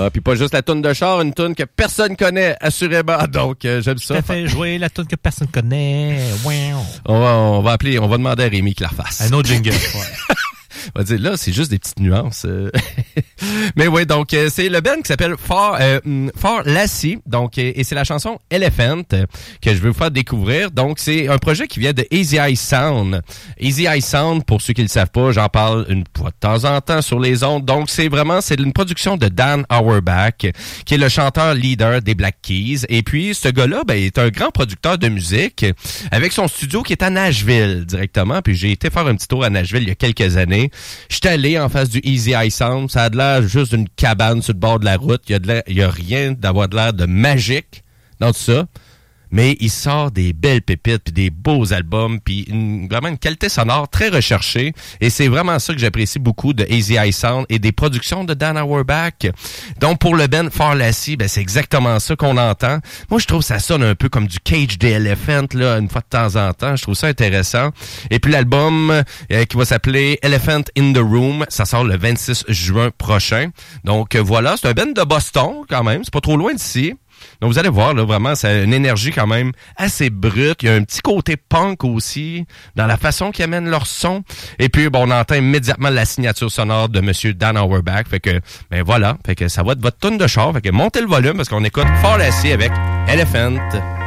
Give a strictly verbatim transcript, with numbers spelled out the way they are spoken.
Ah, puis pas juste la toune de char, une toune que personne connaît, assurément. Donc, euh, j'aime ça. Ça fait jouer la toune que personne connaît. On va, on va appeler, on va demander à Rémi qu'il la refasse. Un autre jingle, ouais. On va dire, là, c'est juste des petites nuances. Mais oui, donc, euh, c'est le band qui s'appelle For, euh, For Lassie. Donc, et, et c'est la chanson Elephant euh, que je veux vous faire découvrir. Donc, c'est un projet qui vient de Easy Eye Sound. Easy Eye Sound, pour ceux qui ne le savent pas, j'en parle une fois de temps en temps sur les ondes. Donc, c'est vraiment, c'est une production de Dan Auerbach, qui est le chanteur leader des Black Keys. Et puis, ce gars-là, ben, est un grand producteur de musique avec son studio qui est à Nashville directement. Puis, j'ai été faire un petit tour à Nashville il y a quelques années. J'étais allé en face du Easy Eye Sound. Ça a de l'air juste d'une cabane sur le bord de la route. Il y a, de l'air, il y a rien d'avoir de l'air de magique dans tout ça. Mais il sort des belles pépites, puis des beaux albums, puis une, vraiment une qualité sonore très recherchée. Et c'est vraiment ça que j'apprécie beaucoup de Easy Eye Sound et des productions de Dan Auerbach. Donc, pour le band For Lassie, ben, c'est exactement ça qu'on entend. Moi, je trouve que ça sonne un peu comme du Cage the Elephant, là, une fois de temps en temps. Je trouve ça intéressant. Et puis, l'album euh, qui va s'appeler Elephant in the Room, ça sort le vingt-six juin prochain. Donc, euh, voilà, c'est un band de Boston, quand même. C'est pas trop loin d'ici. Donc, vous allez voir, là, vraiment, c'est une énergie quand même assez brute. Il y a un petit côté punk aussi dans la façon qu'ils amènent leur son. Et puis, bon, on entend immédiatement la signature sonore de Monsieur Dan Auerbach. Fait que, ben voilà, fait que ça va être votre toune de char. Fait que montez le volume parce qu'on écoute For Lassie avec Elephant.